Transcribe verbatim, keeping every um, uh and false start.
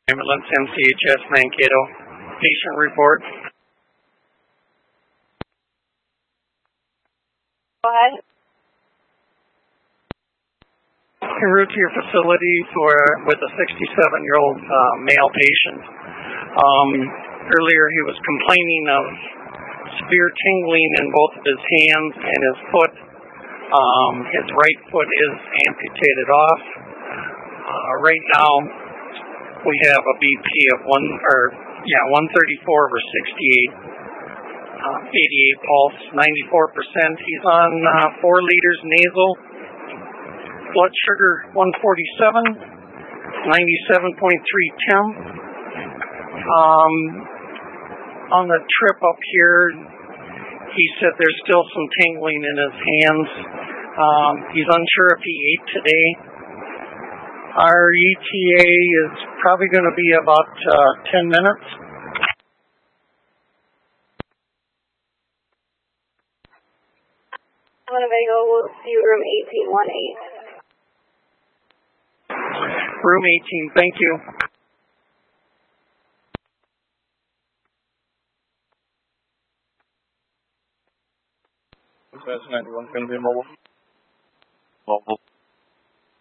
Ambulance M C H S Mankato. Patient report. Go ahead. En route to your facility for with a sixty-seven-year-old uh, male patient. Um, earlier he was complaining of severe tingling in both of his hands and his foot. Um, his right foot is amputated off. Uh, right now we have a B P of one or yeah one thirty-four over sixty-eight. Uh, eighty-eight pulse, ninety-four percent. He's on uh, four liters nasal. Blood sugar one forty-seven, ninety-seven point three temp. Um, on the trip up here, he said there's still some tingling in his hands. Um, he's unsure if he ate today. Our E T A is probably going to be about uh, ten minutes. Winnebago, we'll see you room eighteen one eight. Room eighteen, thank you. ninety-one, can be mobile. Mobile.